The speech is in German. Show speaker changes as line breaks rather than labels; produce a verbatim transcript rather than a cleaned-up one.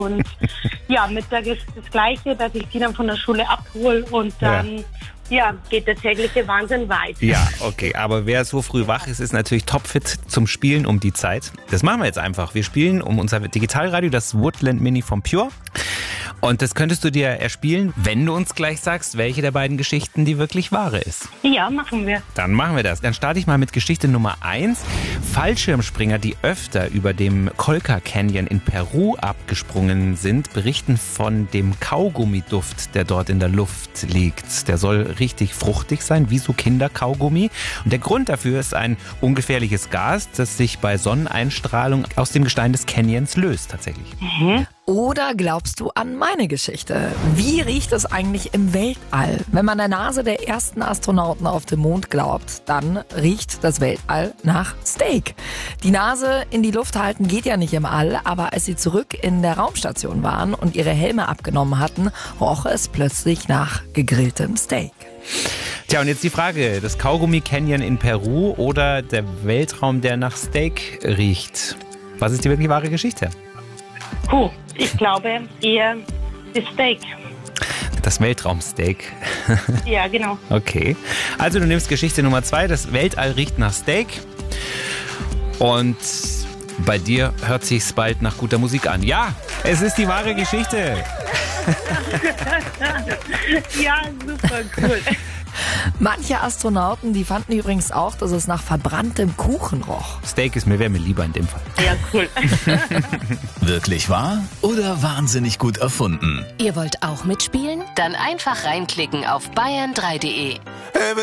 Und ja, Mittag ist das Gleiche, dass ich die dann von der Schule abhole und dann ja. Ja, geht der tägliche Wahnsinn weit.
Ja, okay. Aber wer so früh wach ist, ist natürlich topfit zum Spielen um die Zeit. Das machen wir jetzt einfach. Wir spielen um unser Digitalradio, das Woodland Mini von Pure. Und das könntest du dir erspielen, wenn du uns gleich sagst, welche der beiden Geschichten die wirklich wahre ist.
Ja, machen wir.
Dann machen wir das. Dann starte ich mal mit Geschichte Nummer eins. Fallschirmspringer, die öfter über dem Colca Canyon in Peru abgesprungen sind, berichten von dem Kaugummiduft, der dort in der Luft liegt. Der soll richtig fruchtig sein, wie so Kinderkaugummi. Und der Grund dafür ist ein ungefährliches Gas, das sich bei Sonneneinstrahlung aus dem Gestein des Canyons löst, tatsächlich.
Mhm.
Oder glaubst du an meine Geschichte? Wie riecht es eigentlich im Weltall? Wenn man der Nase der ersten Astronauten auf dem Mond glaubt, dann riecht das Weltall nach Steak. Die Nase in die Luft halten geht ja nicht im All, aber als sie zurück in der Raumstation waren und ihre Helme abgenommen hatten, roch es plötzlich nach gegrilltem Steak.
Tja, und jetzt die Frage, das Kaugummi Canyon in Peru oder der Weltraum, der nach Steak riecht? Was ist die wirklich wahre Geschichte?
Puh, ich glaube eher das Steak.
Das Weltraumsteak.
Ja, genau.
Okay. Also du nimmst Geschichte Nummer zwei, das Weltall riecht nach Steak. Und bei dir hört sich's bald nach guter Musik an. Ja, es ist die wahre Geschichte.
Ja, super cool.
Manche Astronauten, die fanden übrigens auch, dass es nach verbranntem Kuchen roch.
Steak ist mir, wäre mir lieber in dem Fall.
Ja, cool.
Wirklich wahr oder wahnsinnig gut erfunden?
Ihr wollt auch mitspielen? Dann einfach reinklicken auf bayern drei punkt de.